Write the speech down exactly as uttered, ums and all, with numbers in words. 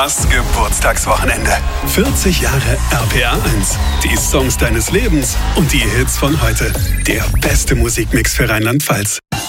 Das Geburtstagswochenende. vierzig Jahre R P R eins. Die Songs deines Lebens und die Hits von heute. Der beste Musikmix für Rheinland-Pfalz.